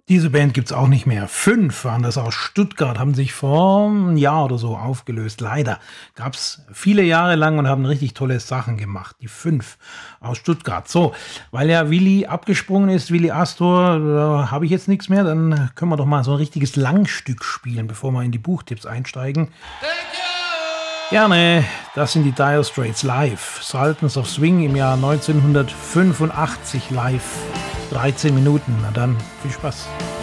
Diese Band gibt's auch nicht mehr. 5 waren das aus Stuttgart, haben sich vor einem Jahr oder so aufgelöst. Leider gab's viele Jahre lang und haben richtig tolle Sachen gemacht. Die 5 aus Stuttgart. So, weil ja Willi abgesprungen ist, Willi Astor, habe ich jetzt nichts mehr. Dann können wir doch mal so ein richtiges Langstück spielen, bevor wir in die Buchtipps einsteigen. Gerne, das sind die Dire Straits live. Sultans of Swing im Jahr 1985 live. 13 Minuten, na dann, viel Spaß.